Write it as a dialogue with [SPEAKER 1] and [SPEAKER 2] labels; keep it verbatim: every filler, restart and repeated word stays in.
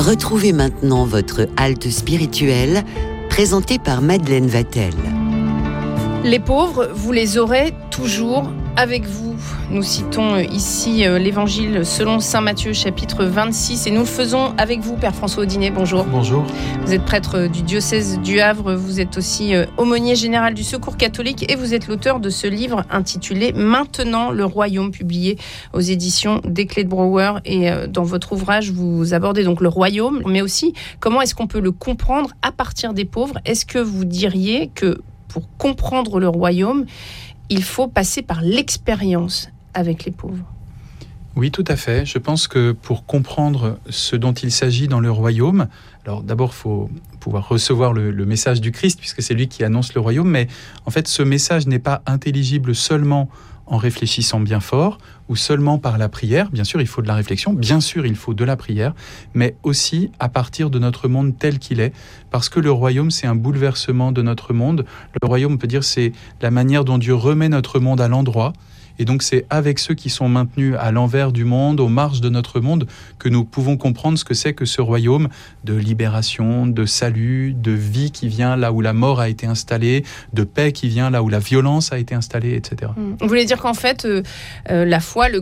[SPEAKER 1] Retrouvez maintenant votre halte spirituelle, présentée par Madeleine Vatel.
[SPEAKER 2] Les pauvres, vous les aurez toujours avec vous. Nous citons ici l'évangile selon saint Matthieu, chapitre vingt-six, et nous le faisons avec vous, Père François Audinet. Bonjour.
[SPEAKER 3] Bonjour.
[SPEAKER 2] Vous êtes prêtre du diocèse du Havre, vous êtes aussi aumônier général du Secours catholique et vous êtes l'auteur de ce livre intitulé « Maintenant le royaume », publié aux éditions des Clés de Brouwer. Et dans votre ouvrage, vous abordez donc le royaume, mais aussi comment est-ce qu'on peut le comprendre à partir des pauvres. Est-ce que vous diriez que pour comprendre le royaume, il faut passer par l'expérience avec les pauvres?
[SPEAKER 3] Oui, tout à fait. Je pense que pour comprendre ce dont il s'agit dans le royaume, alors d'abord, il faut pouvoir recevoir le, le message du Christ, puisque c'est lui qui annonce le royaume, mais en fait, ce message n'est pas intelligible seulement en réfléchissant bien fort, ou seulement par la prière. Bien sûr, il faut de la réflexion, bien sûr, il faut de la prière, mais aussi à partir de notre monde tel qu'il est, parce que le royaume, c'est un bouleversement de notre monde. Le royaume, on peut dire, c'est la manière dont Dieu remet notre monde à l'endroit. Et donc, c'est avec ceux qui sont maintenus à l'envers du monde, aux marges de notre monde, que nous pouvons comprendre ce que c'est que ce royaume de libération, de salut, de vie qui vient là où la mort a été installée, de paix qui vient là où la violence a été installée, et cetera.
[SPEAKER 2] Vous voulez dire qu'en fait, euh, euh, la foi, le